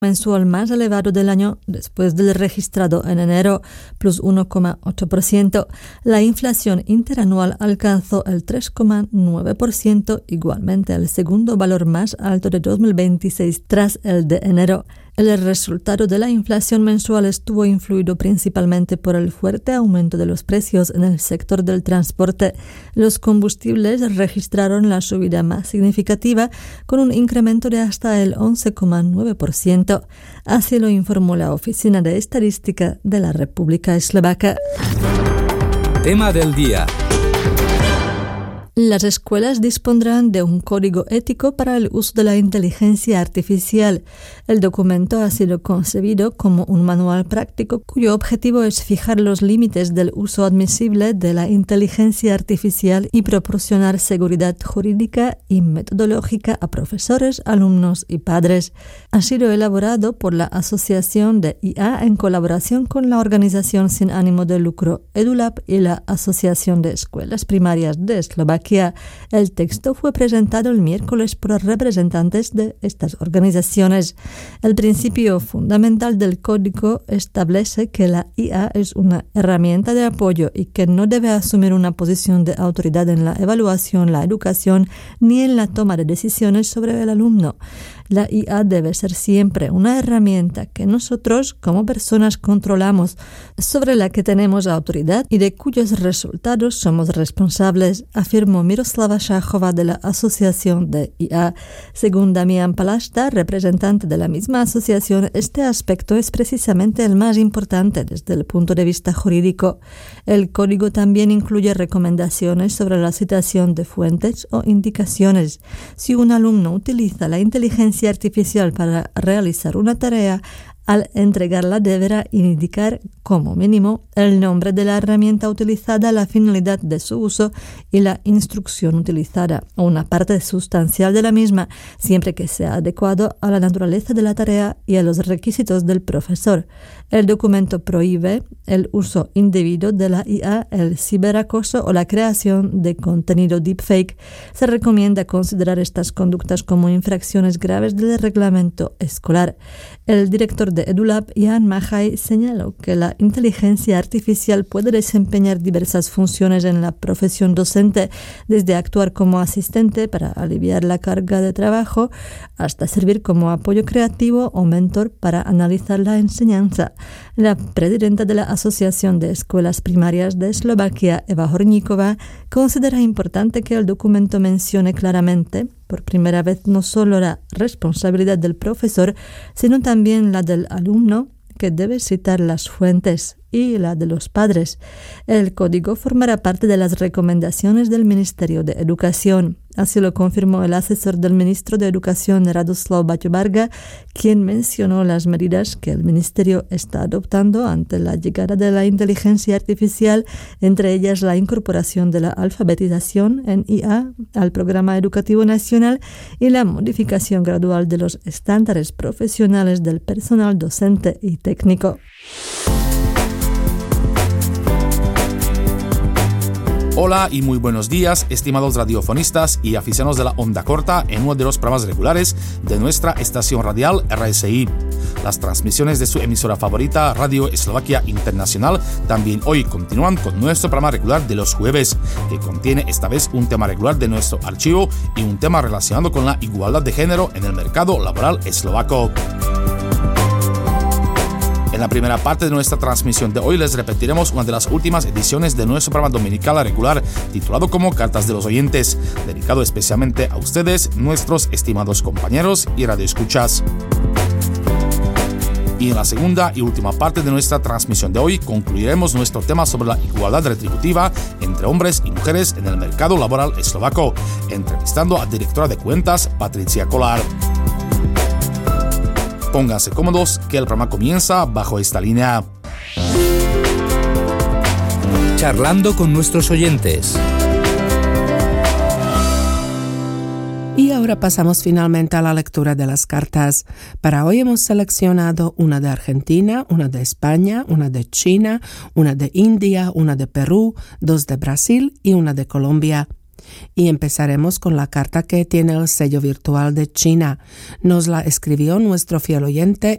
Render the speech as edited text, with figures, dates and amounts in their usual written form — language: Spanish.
mensual más elevado del año después del registrado en enero, plus 1,8%. La inflación interanual alcanzó el 3,9%, igualmente el segundo valor más alto de 2026 tras el de enero. El resultado de la inflación mensual estuvo influido principalmente por el fuerte aumento de los precios en el sector del transporte. Los combustibles registraron la subida más significativa, con un incremento de hasta el 11,9%. Así lo informó la Oficina de Estadística de la República Eslovaca. Tema del día. Las escuelas dispondrán de un código ético para el uso de la inteligencia artificial. El documento ha sido concebido como un manual práctico cuyo objetivo es fijar los límites del uso admisible de la inteligencia artificial y proporcionar seguridad jurídica y metodológica a profesores, alumnos y padres. Ha sido elaborado por la Asociación de IA en colaboración con la organización sin ánimo de lucro EduLab y la Asociación de Escuelas Primarias de Eslovaquia. El texto fue presentado el miércoles por representantes de estas organizaciones. El principio fundamental del código establece que la IA es una herramienta de apoyo y que no debe asumir una posición de autoridad en la evaluación, la educación ni en la toma de decisiones sobre el alumno. La IA debe ser siempre una herramienta que nosotros, como personas, controlamos, sobre la que tenemos autoridad y de cuyos resultados somos responsables, afirmó Miroslava Šáchová de la Asociación de IA. Según Damian Palashta, representante de la misma asociación, este aspecto es precisamente el más importante desde el punto de vista jurídico. El código también incluye recomendaciones sobre la citación de fuentes o indicaciones. Si un alumno utiliza la inteligencia artificial para realizar una tarea, al entregarla deberá indicar como mínimo el nombre de la herramienta utilizada, la finalidad de su uso y la instrucción utilizada, o una parte sustancial de la misma, siempre que sea adecuado a la naturaleza de la tarea y a los requisitos del profesor. El documento prohíbe el uso indebido de la IA, el ciberacoso o la creación de contenido deepfake. Se recomienda considerar estas conductas como infracciones graves del reglamento escolar. El director de EduLab, Jan Machaj, señaló que la inteligencia artificial puede desempeñar diversas funciones en la profesión docente, desde actuar como asistente para aliviar la carga de trabajo hasta servir como apoyo creativo o mentor para analizar la enseñanza. La presidenta de la Asociación de Escuelas Primarias de Eslovaquia, Eva Horníková, considera importante que el documento mencione claramente, por primera vez, no solo la responsabilidad del profesor, sino también la del alumno, que debe citar las fuentes, y la de los padres. El código formará parte de las recomendaciones del Ministerio de Educación. Así lo confirmó el asesor del ministro de Educación, Radoslav Baťo-Varga, quien mencionó las medidas que el ministerio está adoptando ante la llegada de la inteligencia artificial, entre ellas la incorporación de la alfabetización en IA al programa educativo nacional y la modificación gradual de los estándares profesionales del personal docente y técnico. Hola y muy buenos días, estimados radiofonistas y aficionados de la onda corta en uno de los programas regulares de nuestra estación radial RSI. Las transmisiones de su emisora favorita, Radio Eslovaquia Internacional, también hoy continúan con nuestro programa regular de los jueves, que contiene esta vez un tema regular de nuestro archivo y un tema relacionado con la igualdad de género en el mercado laboral eslovaco. En la primera parte de nuestra transmisión de hoy les repetiremos una de las últimas ediciones de nuestro programa dominical regular titulado como Cartas de los Oyentes, dedicado especialmente a ustedes, nuestros estimados compañeros y radioescuchas. Y en la segunda y última parte de nuestra transmisión de hoy concluiremos nuestro tema sobre la igualdad retributiva entre hombres y mujeres en el mercado laboral eslovaco, entrevistando a la directora de cuentas, Patricia Kolar. Pónganse cómodos, que el programa comienza bajo esta línea. Charlando con nuestros oyentes. Y ahora pasamos finalmente a la lectura de las cartas. Para hoy hemos seleccionado una de Argentina, una de España, una de China, una de India, una de Perú, 2 de Brasil y una de Colombia. Y empezaremos con la carta que tiene el sello virtual de China. Nos la escribió nuestro fiel oyente